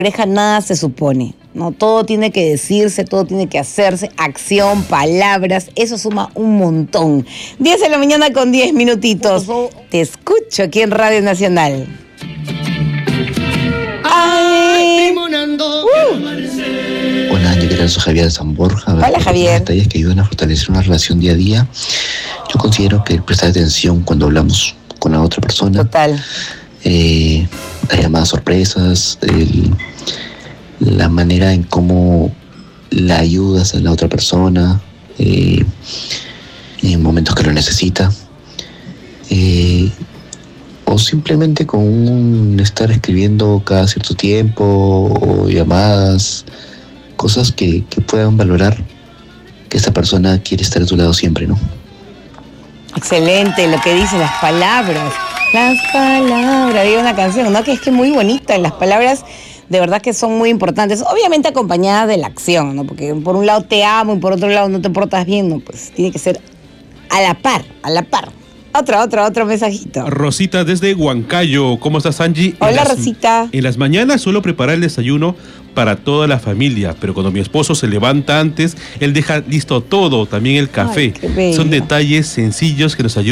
pareja nada se supone, ¿no? Todo tiene que decirse, todo tiene que hacerse, acción, palabras, eso suma un montón. 10 de la mañana con 10 minutitos. Te escucho aquí en Radio Nacional. ¡Ay! Hola, yo quiero soy Javier de San Borja. Hola, Javier. Detalles que ayudan a fortalecer una relación día a día. Yo considero que prestar atención cuando hablamos con la otra persona. Total. Las llamadas sorpresas, la manera en cómo la ayudas a la otra persona en momentos que lo necesita. O simplemente con estar escribiendo cada cierto tiempo o llamadas, cosas que puedan valorar que esa persona quiere estar a tu lado siempre, ¿no? Excelente lo que dice, las palabras. Las palabras, había una canción, ¿no? Que es muy bonita, las palabras de verdad que son muy importantes, obviamente acompañadas de la acción, ¿no? Porque por un lado te amo y por otro lado no te portas bien, ¿no? Pues tiene que ser a la par, a la par. Otro mensajito. Rosita desde Huancayo. ¿Cómo estás, Angie? Hola, Rosita. En las mañanas suelo preparar el desayuno para toda la familia, pero cuando mi esposo se levanta antes, él deja listo todo, también el café. Ay, qué bello. Son detalles sencillos que nos ayudan